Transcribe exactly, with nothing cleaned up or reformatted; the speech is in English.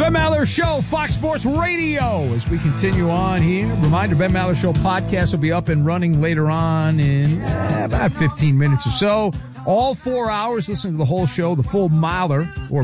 Ben Maller Show, Fox Sports Radio. As we continue on here, reminder, Ben Maller Show podcast will be up and running later on in eh, about fifteen minutes or so. All four hours, listen to the whole show, the full Maller or